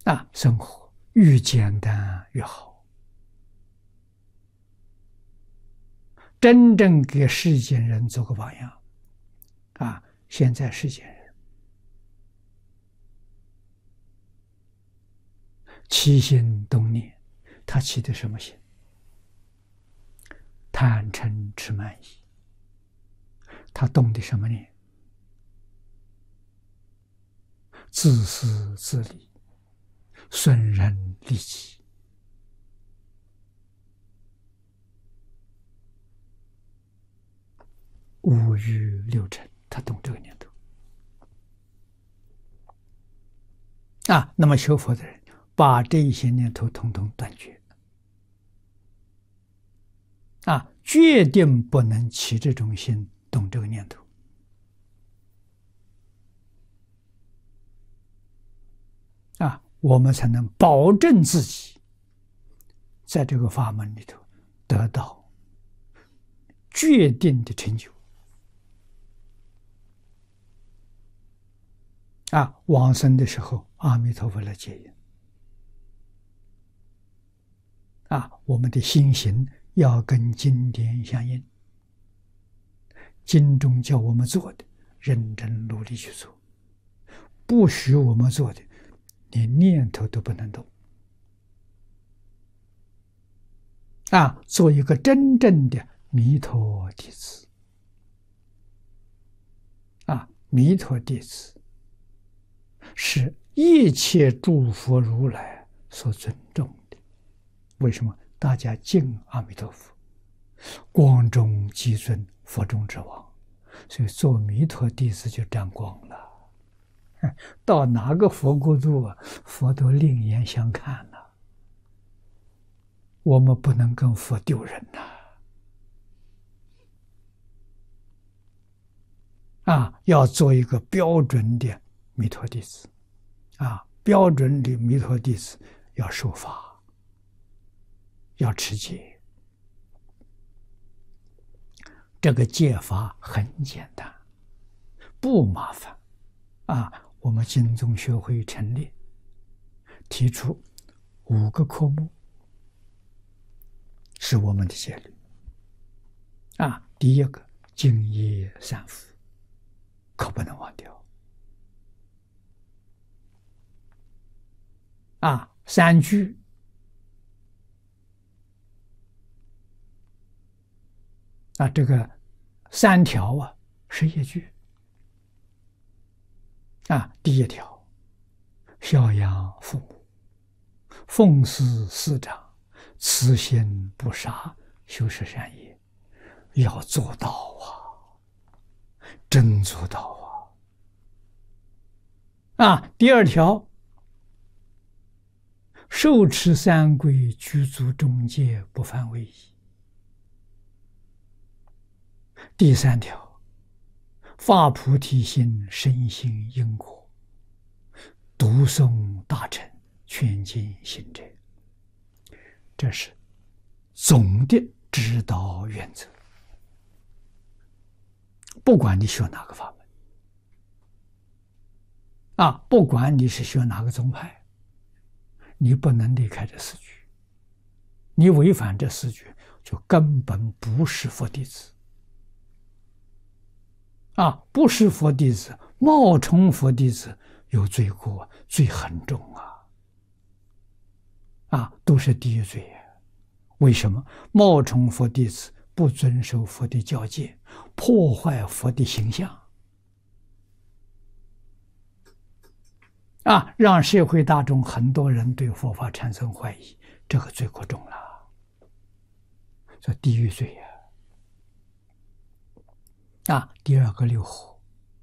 生活越简单越好，真正给世间人做个榜样。现在世间人起心动念，他起的什么心？贪嗔痴慢疑。他动的什么念？自私自利，损人利己。五欲六尘，他动这个念头。那么学佛的人把这一些念头统统断绝，决定不能起这种心，动这个念头。我们才能保证自己在这个法门里头得到决定的成就。往生的时候，阿弥陀佛来接引。我们的心行要跟经典相应，经中叫我们做的，认真努力去做；不许我们做的，连念头都不能动。做一个真正的弥陀弟子。弥陀弟子是一切诸佛如来所尊重的。为什么？大家敬阿弥陀佛，光中极尊，佛中之王，所以做弥陀弟子就沾光了。到哪个佛国度佛都另眼相看了。我们不能跟佛丢人要做一个标准的弥陀弟子。标准的弥陀弟子要受法，要持戒。这个戒法很简单，不麻烦。我们经宗学会成立，提出5个科目，是我们的戒律。第一个，敬业三福，可不能忘掉。3句，这个3条是一句。第1条，孝养父母，奉事师长，慈心不杀，修持善业，要做到真做到第2条，受持3规，具足中戒，不犯违仪。第3条，发菩提心，深信因果，读诵大乘，劝进行者。这是总的指导原则。不管你学哪个法门，不管你是学哪个宗派，你不能离开这4句。你违反这4句，就根本不是佛弟子。不是佛弟子，冒充佛弟子有罪过，罪很重都是地狱罪。为什么？冒充佛弟子，不遵守佛的教戒，破坏佛的形象，让社会大众很多人对佛法产生怀疑，这个罪过重了，这地狱罪第2个6和，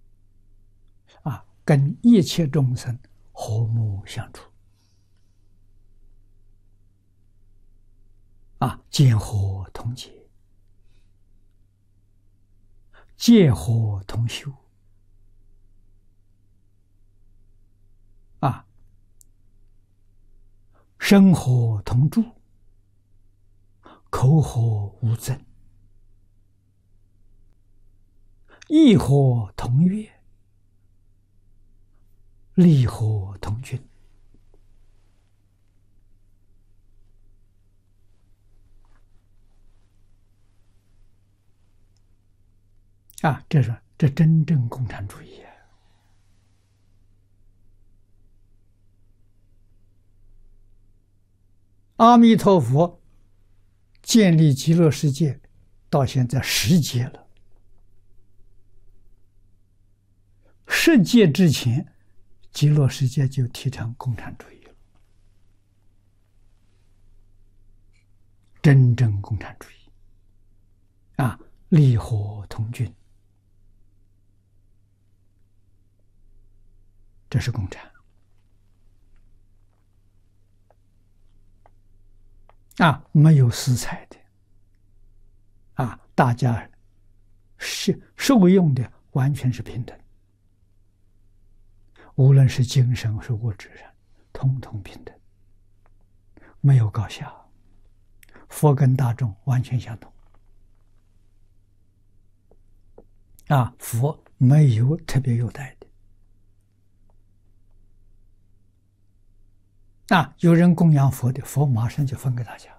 跟一切众生和睦相处，见和同解，戒和同修，身和同住，口和无争，意和同悦，利和同均。 这真正共产主义啊！阿弥陀佛建立极乐世界，到现在10劫了。10劫之前，极乐世界就提倡共产主义了，真正共产主义利火同均，这是共产没有私财的大家受用的完全是平等，无论是精神是物质上，通通平等，没有高下，佛跟大众完全相同佛没有特别优待的有人供养佛的，佛马上就分给大家。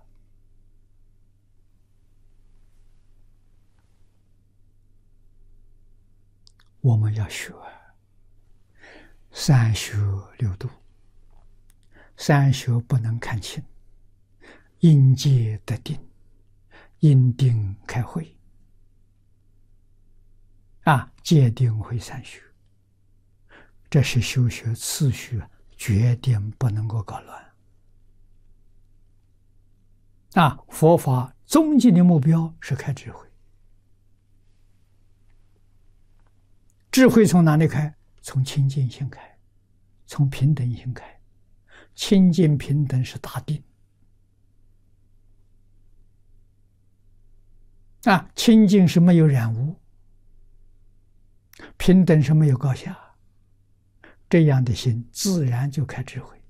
我们要学三学六度，三学不能看轻，因戒得定，因定开慧戒定慧三学，这是修学次序，决定不能够搞乱佛法终极的目标是开智慧，智慧从哪里开？从清净心开，从平等心开。清净平等是大定清净是没有染污，平等是没有高下，这样的心自然就开智慧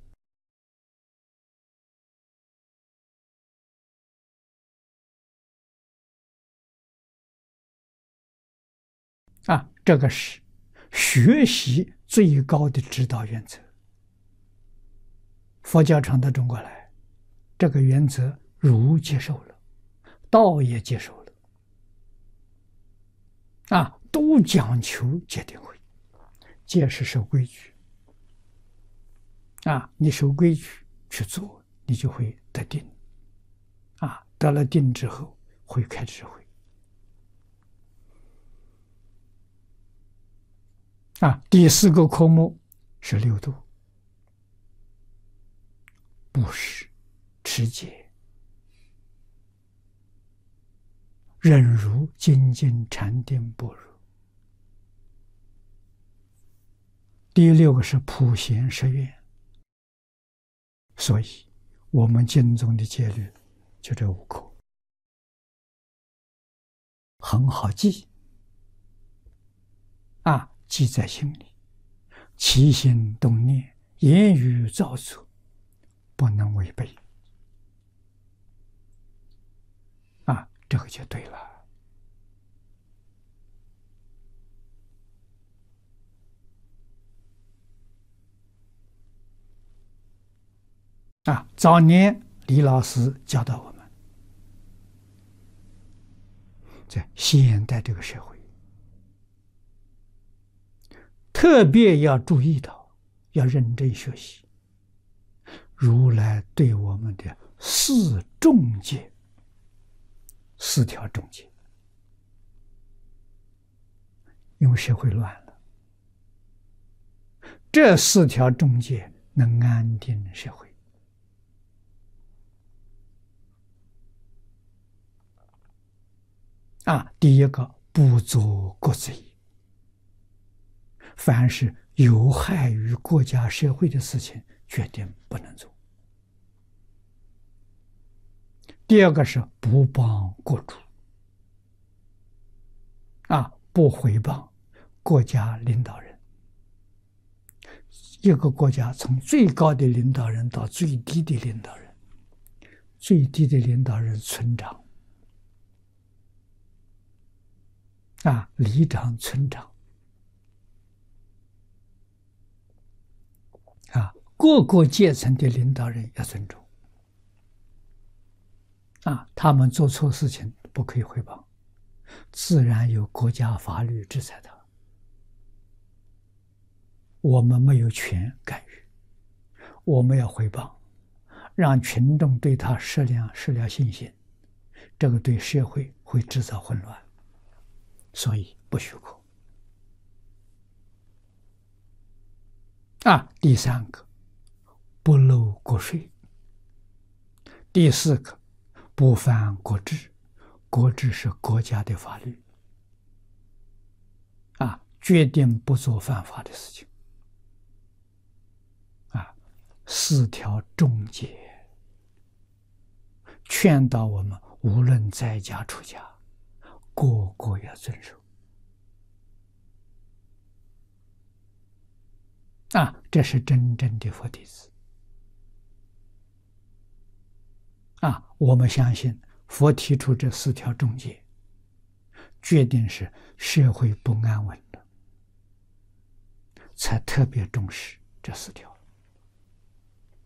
这个是学习最高的指导原则。佛教传到中国来，这个原则儒接受了，道也接受了都讲求戒定慧。戒是守规矩你守规矩去做，你就会得定得了定之后会开智慧第4个科目是六度：布施、持戒、忍辱、精进、禅定、般若。第6个是普贤十愿。所以我们经中的戒律就这5科，很好记记在心里，起心动念，言语造作，不能违背这个就对了早年李老师教导我们，在现代这个社会，特别要注意到，要认真学习如来对我们的4重戒，4条重戒，因为社会乱了，这4条重戒能安定社会第1个，不作国贼，凡是有害于国家社会的事情，决定不能做。第2个是不帮国主不诽谤国家领导人。一个国家从最高的领导人到最低的领导人，最低的领导人村长里长、村长各个阶层的领导人要尊重他们做错事情不可以汇报， 自然有国家法律制裁他，我们没有权干预，我们要回报，让群众对他失了信心，这个对社会会制造混乱，所以不许可。第三个，不漏国税；第四个，不犯国制。国制是国家的法律，决定不做犯法的事情。四条重戒，劝导我们无论在家出家，个个要遵守。这是真正的佛弟子。我们相信佛提出这四条重戒，决定是社会不安稳的，才特别重视这四条。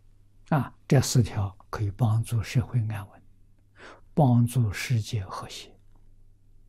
这四条可以帮助社会安稳，帮助世界和谐。